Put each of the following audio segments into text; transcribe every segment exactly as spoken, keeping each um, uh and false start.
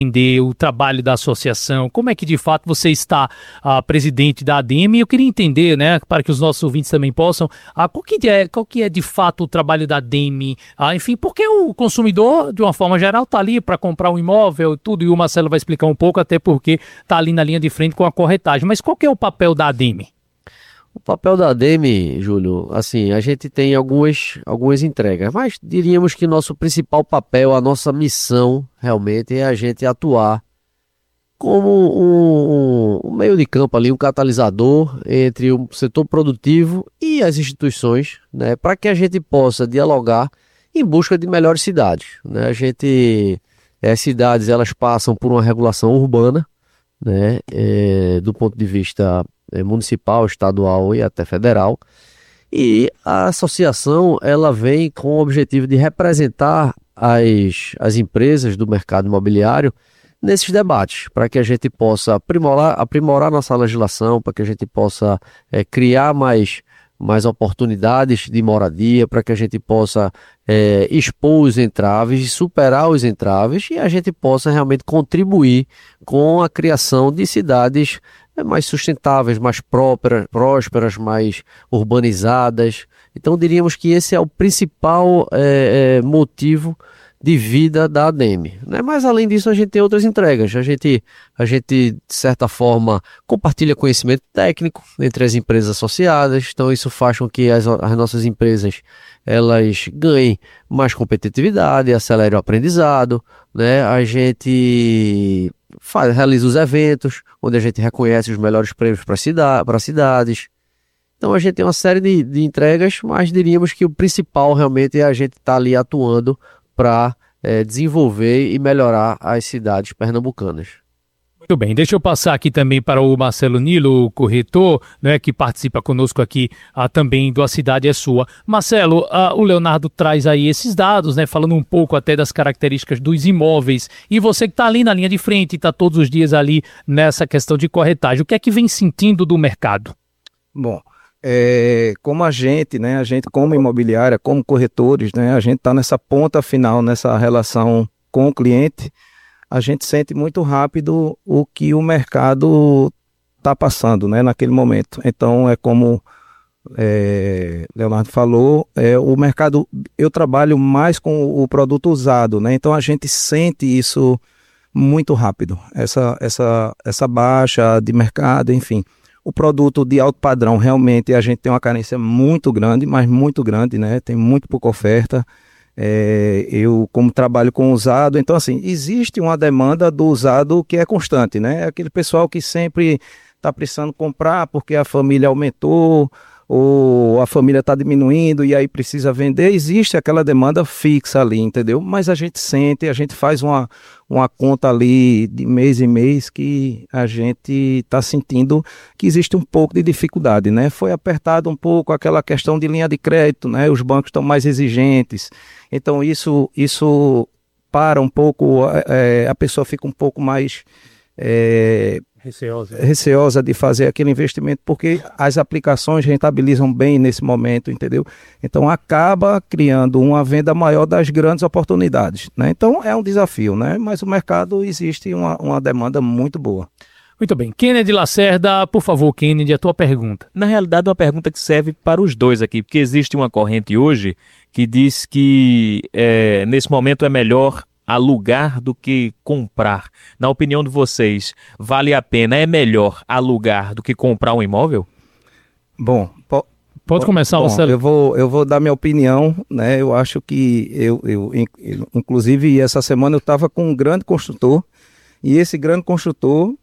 entender o trabalho da associação, como é que de fato você está uh, presidente da ADEME. Eu queria entender, né, para que os nossos ouvintes também possam, uh, qual, que é, qual que é de fato o trabalho da ADEME, uh, enfim, porque o consumidor, de uma forma geral, está ali para comprar um imóvel, tudo, e o Marcelo vai explicar um pouco, até porque está ali na linha de frente com a corretagem. Mas qual que é o papel da ADEME? O papel da ADEME, Júlio, assim, a gente tem algumas, algumas entregas, mas diríamos que nosso principal papel, a nossa missão, realmente, é a gente atuar como um, um, um meio de campo ali, um catalisador entre o setor produtivo e as instituições, né, para que a gente possa dialogar em busca de melhores cidades, né? A gente, as cidades, elas passam por uma regulação urbana, né, é, do ponto de vista municipal, estadual e até federal, e a associação ela vem com o objetivo de representar as, as empresas do mercado imobiliário nesses debates, para que a gente possa aprimorar, aprimorar nossa legislação, para que a gente possa é, criar mais, mais oportunidades de moradia, para que a gente possa é, expor os entraves e superar os entraves, e a gente possa realmente contribuir com a criação de cidades mais sustentáveis, mais prósperas, prósperas, mais urbanizadas. Então diríamos que esse é o principal é, é, motivo de vida da ADEME, né? Mas além disso a gente tem outras entregas, a gente, a gente de certa forma compartilha conhecimento técnico entre as empresas associadas, então isso faz com que as, as nossas empresas elas ganhem mais competitividade, acelere o aprendizado, né? A gente faz, realiza os eventos, onde a gente reconhece os melhores prêmios para cida, para cidades. Então a gente tem uma série de, de entregas, mas diríamos que o principal realmente é a gente estar tá ali atuando para é, desenvolver e melhorar as cidades pernambucanas. Muito bem, deixa eu passar aqui também para o Marcelo Nilo, o corretor, né, que participa conosco aqui ah, também do A Cidade é Sua. Marcelo, ah, o Leonardo traz aí esses dados, né, falando um pouco até das características dos imóveis, e você que está ali na linha de frente, está todos os dias ali nessa questão de corretagem, o que é que vem sentindo do mercado? Bom, é, como a gente, né, a gente como imobiliária, como corretores, né, a gente está nessa ponta final, nessa relação com o cliente, a gente sente muito rápido o que o mercado está passando, né, naquele momento. Então, é como é, Leonardo falou, é, o mercado, eu trabalho mais com o produto usado, né, então a gente sente isso muito rápido, essa, essa, essa baixa de mercado, enfim. O produto de alto padrão, realmente, a gente tem uma carência muito grande, mas muito grande, né, tem muito pouca oferta. É, eu como trabalho com usado, então assim, existe uma demanda do usado que é constante, né? Aquele pessoal que sempre está precisando comprar porque a família aumentou ou a família está diminuindo e aí precisa vender, existe aquela demanda fixa ali, entendeu? Mas a gente sente, a gente faz uma, uma conta ali de mês em mês que a gente está sentindo que existe um pouco de dificuldade, né? Foi apertado um pouco aquela questão de linha de crédito, né? Os bancos estão mais exigentes, então isso, isso para um pouco, é, a pessoa fica um pouco mais é, receosa. receosa de fazer aquele investimento, porque as aplicações rentabilizam bem nesse momento, entendeu? Então acaba criando uma venda maior das grandes oportunidades, né? Então é um desafio, né? Mas o mercado existe uma, uma demanda muito boa. Muito bem. Kennedy Lacerda, por favor, Kennedy, a tua pergunta. Na realidade, é uma pergunta que serve para os dois aqui, porque existe uma corrente hoje que diz que é, nesse momento é melhor alugar do que comprar. Na opinião de vocês, vale a pena, é melhor alugar do que comprar um imóvel? Bom, po- Pode começar, bom, Marcelo. eu vou, eu vou dar minha opinião, né? Eu acho que, eu, eu, eu inclusive, essa semana eu estava com um grande construtor e esse grande construtor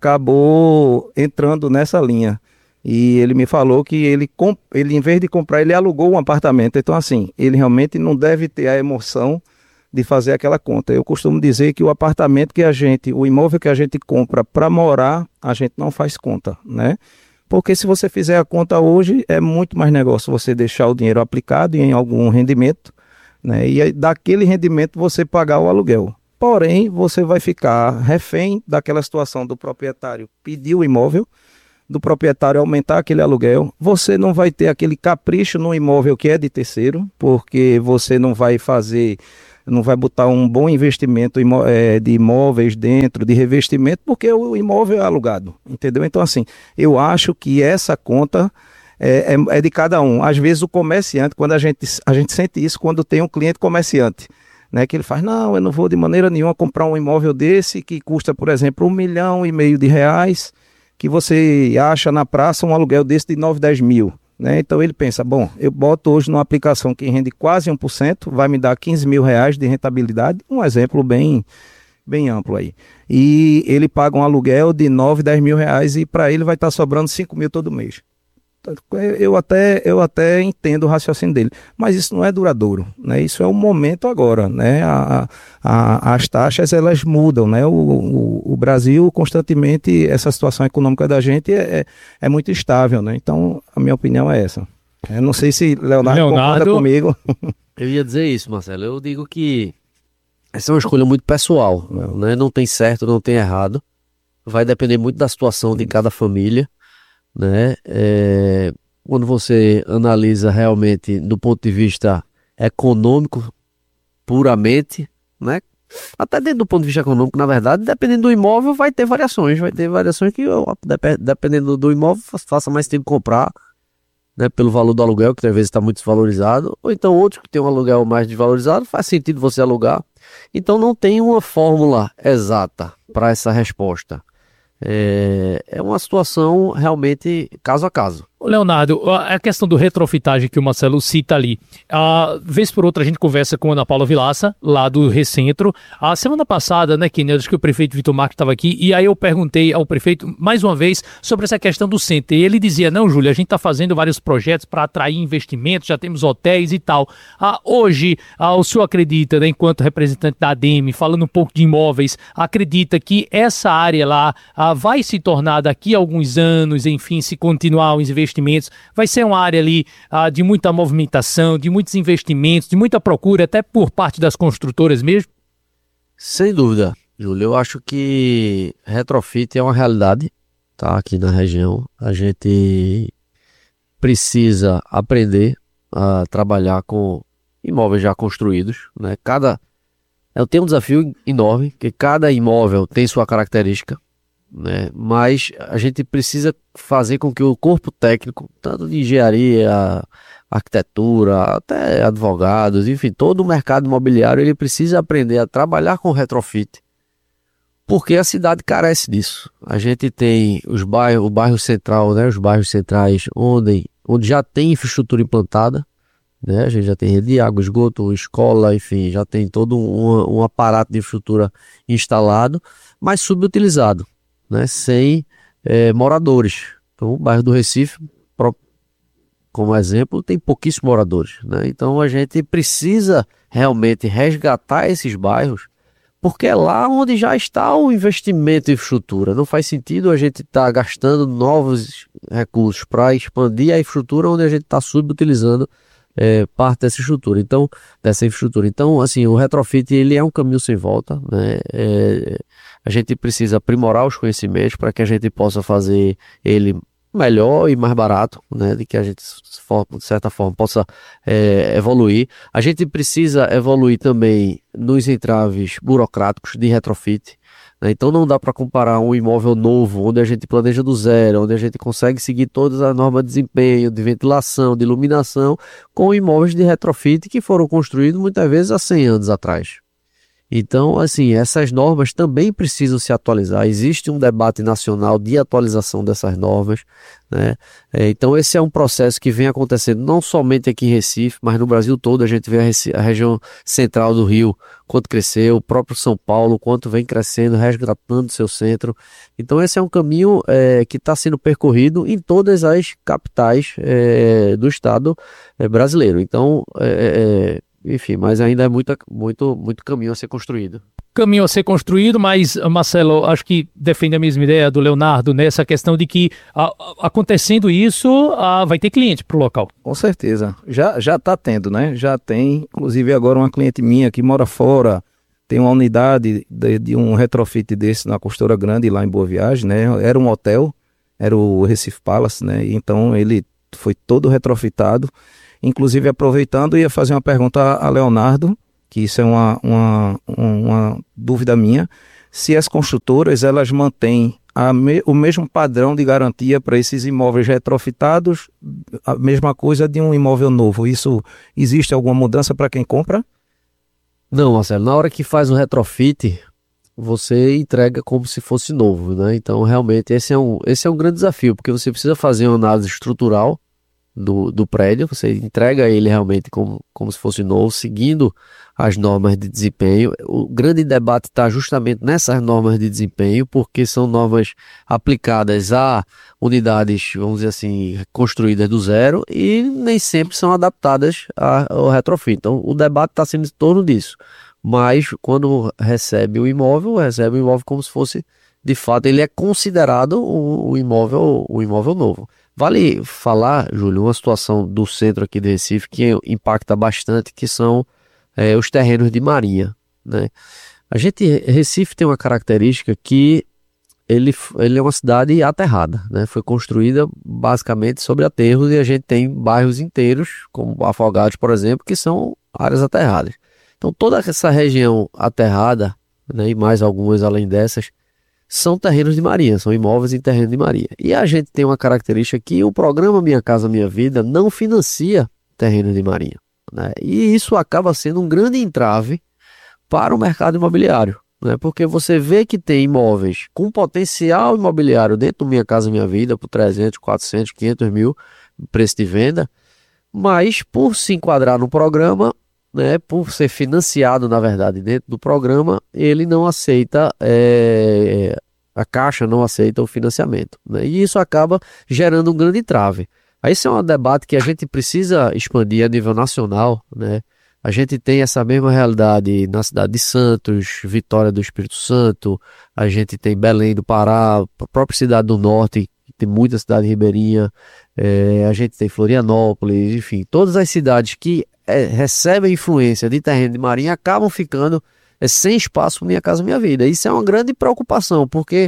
acabou entrando nessa linha. E ele me falou que ele, ele, em vez de comprar, ele alugou um apartamento. Então, assim, ele realmente não deve ter a emoção de fazer aquela conta. Eu costumo dizer que o apartamento que a gente, o imóvel que a gente compra para morar, a gente não faz conta, né? Porque se você fizer a conta hoje, é muito mais negócio você deixar o dinheiro aplicado em algum rendimento, né? E aí, daquele rendimento você pagar o aluguel. Porém, você vai ficar refém daquela situação do proprietário pedir o imóvel, do proprietário aumentar aquele aluguel. Você não vai ter aquele capricho no imóvel que é de terceiro, porque você não vai fazer não vai botar um bom investimento imó- é, de imóveis dentro, de revestimento, porque o imóvel é alugado, entendeu? Então, assim, eu acho que essa conta é, é, é de cada um. Às vezes o comerciante, quando a gente, a gente sente isso quando tem um cliente comerciante, né, que ele faz, não, eu não vou de maneira nenhuma comprar um imóvel desse que custa, por exemplo, um milhão e meio de reais, que você acha na praça um aluguel desse de nove, dez mil. Né? Então ele pensa, bom, eu boto hoje numa aplicação que rende quase um por cento, vai me dar quinze mil reais de rentabilidade, um exemplo bem, bem amplo aí. E ele paga um aluguel de nove, dez mil reais e para ele vai estar sobrando cinco mil todo mês. Eu até, eu até entendo o raciocínio dele, mas isso não é duradouro, né? Isso é o momento agora, né? A, a, as taxas elas mudam, né? O, o, o Brasil constantemente, essa situação econômica da gente é, é, é muito instável, né? Então a minha opinião é essa. Eu não sei se Leonardo, Leonardo... concorda comigo. Eu ia dizer isso, Marcelo. Eu digo que essa é uma escolha muito pessoal, não, né? Não tem certo, não tem errado. Vai depender muito da situação de cada família. Né? É, quando você analisa realmente do ponto de vista econômico puramente, né? Até dentro do ponto de vista econômico, na verdade, dependendo do imóvel vai ter variações, vai ter variações que dependendo do imóvel faça mais sentido comprar, né? Pelo valor do aluguel, que às vezes está muito desvalorizado, ou então outros que tem um aluguel mais desvalorizado, faz sentido você alugar. Então não tem uma fórmula exata para essa resposta. É, é uma situação realmente caso a caso. Leonardo, a questão do retrofitagem que o Marcelo cita ali, a vez por outra a gente conversa com a Ana Paula Vilaça, lá do Recentro. A semana passada, né, Kenny, acho que o prefeito Vitor Marques estava aqui, e aí eu perguntei ao prefeito, mais uma vez, sobre essa questão do centro. E ele dizia, não, Júlio, a gente está fazendo vários projetos para atrair investimentos, já temos hotéis e tal. Ah, hoje, ah, o senhor acredita, né, enquanto representante da ADEME, falando um pouco de imóveis, acredita que essa área lá ah, vai se tornar daqui a alguns anos, enfim, se continuar os investimentos, vai ser uma área ali ah, de muita movimentação, de muitos investimentos, de muita procura, até por parte das construtoras mesmo? Sem dúvida, Júlio. Eu acho que retrofit é uma realidade, tá? Aqui na região. A gente precisa aprender a trabalhar com imóveis já construídos, né? Cada... Eu tenho um desafio enorme, que cada imóvel tem sua característica, né? Mas a gente precisa fazer com que o corpo técnico, tanto de engenharia, arquitetura, até advogados, enfim, todo o mercado imobiliário, ele precisa aprender a trabalhar com retrofit, porque a cidade carece disso. A gente tem os bairros, o bairro central, né? Os bairros centrais onde, onde já tem infraestrutura implantada, né? A gente já tem rede de água, esgoto, escola, enfim, já tem todo um, um aparato de infraestrutura instalado, mas subutilizado, né, sem é, moradores. Então o bairro do Recife, pro, como exemplo, tem pouquíssimos moradores, né? Então a gente precisa realmente resgatar esses bairros, porque é lá onde já está o investimento em infraestrutura. Não faz sentido a gente estar tá gastando novos recursos para expandir a infraestrutura onde a gente está subutilizando é, parte dessa estrutura, então, dessa infraestrutura. Então, assim, o retrofit ele é um caminho sem volta, né? É, a gente precisa aprimorar os conhecimentos para que a gente possa fazer ele melhor e mais barato, né? De que a gente, de certa forma, possa é, evoluir. A gente precisa evoluir também nos entraves burocráticos de retrofit. Então não dá para comparar um imóvel novo, onde a gente planeja do zero, onde a gente consegue seguir todas as normas de desempenho, de ventilação, de iluminação, com imóveis de retrofit que foram construídos muitas vezes há cem anos atrás. Então, assim, essas normas também precisam se atualizar. Existe um debate nacional de atualização dessas normas, né? É, então, esse é um processo que vem acontecendo não somente aqui em Recife, mas no Brasil todo. A gente vê a, Recife, a região central do Rio, quanto cresceu, o próprio São Paulo, quanto vem crescendo, resgatando seu centro. Então, esse é um caminho é, que está sendo percorrido em todas as capitais é, do estado é, brasileiro. Então, é, é, enfim, mas ainda é muito, muito, muito caminho a ser construído. Caminho a ser construído, mas, Marcelo, acho que defende a mesma ideia do Leonardo nessa questão de que, a, a, acontecendo isso, a, vai ter cliente para o local. Com certeza. Já já está tendo, né? Já tem, inclusive agora uma cliente minha que mora fora, tem uma unidade de, de um retrofit desse na Costura Grande, lá em Boa Viagem, né? Era um hotel, era o Recife Palace, né? Então ele foi todo retrofitado. Inclusive, aproveitando, ia fazer uma pergunta a Leonardo, que isso é uma, uma, uma dúvida minha, se as construtoras elas mantêm a me, o mesmo padrão de garantia para esses imóveis retrofitados, a mesma coisa de um imóvel novo. Isso, existe alguma mudança para quem compra? Não, Marcelo, na hora que faz o retrofit, você entrega como se fosse novo, né? Então, realmente, esse é um, esse é um grande desafio, porque você precisa fazer uma análise estrutural do, do prédio, você entrega ele realmente como, como se fosse novo, seguindo as normas de desempenho. O grande debate está justamente nessas normas de desempenho, porque são normas aplicadas a unidades, vamos dizer assim, construídas do zero e nem sempre são adaptadas ao retrofit. Então, o debate está sendo em torno disso. Mas, quando recebe o imóvel, recebe o imóvel como se fosse, de fato, ele é considerado o, o, imóvel, o imóvel novo. Vale falar, Júlio, uma situação do centro aqui de Recife que impacta bastante, que são é, os terrenos de marinha, né? A gente, Recife tem uma característica que ele, ele é uma cidade aterrada, né? Foi construída basicamente sobre aterros e a gente tem bairros inteiros, como Afogados, por exemplo, que são áreas aterradas. Então toda essa região aterrada, né, e mais algumas além dessas, são terrenos de marinha, são imóveis em terreno de marinha. E a gente tem uma característica que o programa Minha Casa Minha Vida não financia terrenos de marinha, né? E isso acaba sendo um grande entrave para o mercado imobiliário, né? Porque você vê que tem imóveis com potencial imobiliário dentro do Minha Casa Minha Vida por trezentos, quatrocentos, quinhentos mil preço de venda, mas por se enquadrar no programa, né, por ser financiado, na verdade, dentro do programa, ele não aceita, é, a Caixa não aceita o financiamento, né, e isso acaba gerando um grande entrave. Esse é um debate que a gente precisa expandir a nível nacional, né? A gente tem essa mesma realidade na cidade de Santos, Vitória do Espírito Santo, a gente tem Belém do Pará, a própria cidade do Norte, tem muita cidade ribeirinha, é, a gente tem Florianópolis, enfim, todas as cidades que é, recebem influência de terreno de marinha acabam ficando é, sem espaço para Minha Casa Minha Vida. Isso é uma grande preocupação, porque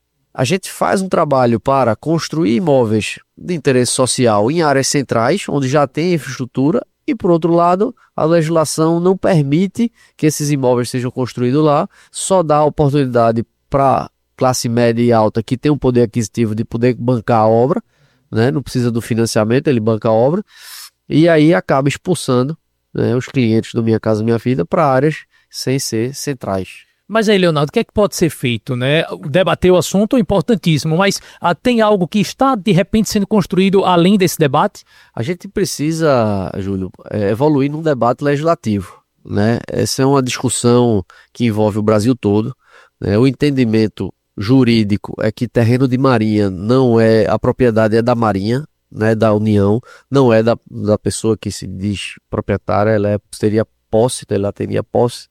a gente faz um trabalho para construir imóveis de interesse social em áreas centrais, onde já tem infraestrutura, e por outro lado, a legislação não permite que esses imóveis sejam construídos lá, só dá oportunidade para classe média e alta que tem um poder aquisitivo de poder bancar a obra, né? Não precisa do financiamento, ele banca a obra, e aí acaba expulsando, né, os clientes do Minha Casa Minha Vida para áreas sem ser centrais. Mas aí, Leonardo, o que é que pode ser feito, né? Debater o assunto é importantíssimo, mas ah, tem algo que está, de repente, sendo construído além desse debate? A gente precisa, Júlio, é, evoluir num debate legislativo, né? Essa é uma discussão que envolve o Brasil todo, né? O entendimento jurídico é que terreno de marinha não é, a propriedade é da marinha, né, da União, não é da, da pessoa que se diz proprietária, ela é, teria posse, ela teria posse.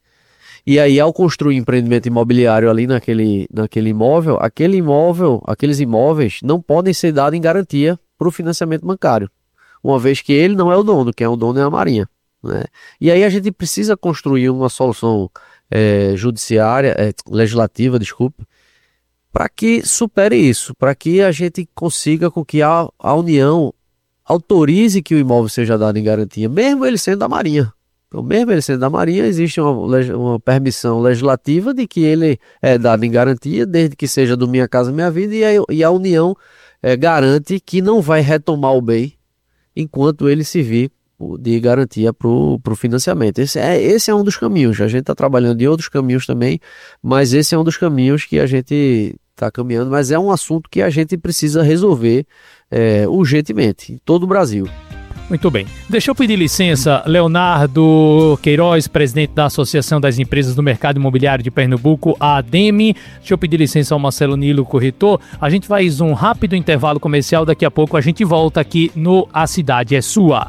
E aí, ao construir empreendimento imobiliário ali naquele, naquele imóvel, aquele imóvel, aqueles imóveis não podem ser dados em garantia para o financiamento bancário, uma vez que ele não é o dono, quem é o dono é a marinha, né? E aí a gente precisa construir uma solução é, judiciária, é, legislativa, desculpe, para que supere isso, para que a gente consiga com que a, a União autorize que o imóvel seja dado em garantia, mesmo ele sendo da Marinha. Então, mesmo ele sendo da Marinha, existe uma, uma permissão legislativa de que ele é dado em garantia, desde que seja do Minha Casa Minha Vida, e a, e a União é, garante que não vai retomar o bem enquanto ele servir de garantia para o financiamento. Esse é, esse é um dos caminhos. A gente está trabalhando em outros caminhos também, mas esse é um dos caminhos que a gente está caminhando, mas é um assunto que a gente precisa resolver é, urgentemente, em todo o Brasil. Muito bem. Deixa eu pedir licença, Leonardo Queiroz, presidente da Associação das Empresas do Mercado Imobiliário de Pernambuco, a ADEME. Deixa eu pedir licença ao Marcelo Nilo, corretor. A gente faz um rápido intervalo comercial, daqui a pouco a gente volta aqui no A Cidade é Sua.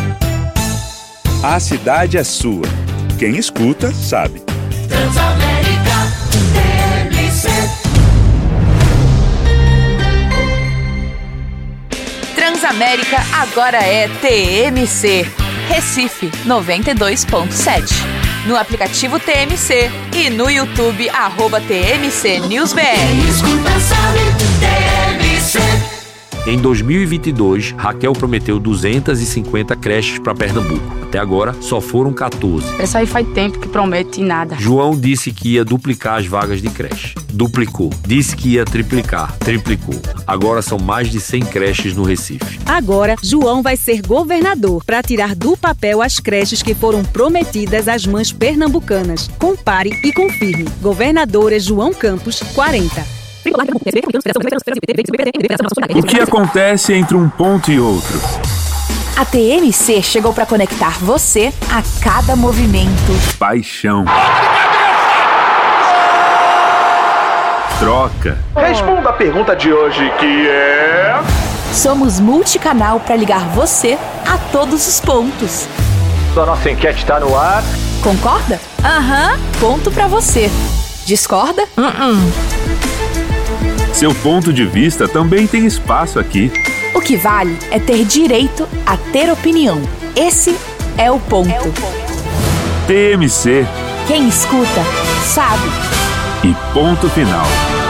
A cidade é sua. Quem escuta, sabe. Transamérica T M C. Transamérica agora é T M C. Recife noventa e dois ponto sete. No aplicativo T M C e no YouTube, arroba T M C News B R. Quem escuta sabe, T M C. Em dois mil e vinte e dois, Raquel prometeu duzentas e cinquenta creches para Pernambuco. Até agora, só foram quatorze. Essa aí faz tempo que promete nada. João disse que ia duplicar as vagas de creche. Duplicou. Disse que ia triplicar. Triplicou. Agora são mais de cem creches no Recife. Agora, João vai ser governador para tirar do papel as creches que foram prometidas às mães pernambucanas. Compare e confirme. Governador é João Campos, quarenta. O que acontece entre um ponto e outro? A T M C chegou para conectar você a cada movimento. Paixão. Troca. Responda a pergunta de hoje, que é... Somos multicanal para ligar você a todos os pontos. A nossa enquete está no ar. Concorda? Aham. Ponto para você. Discorda? Uh-uh. Seu ponto de vista também tem espaço aqui. O que vale é ter direito a ter opinião. Esse é o ponto. É o ponto. T M C. Quem escuta, sabe. E ponto final.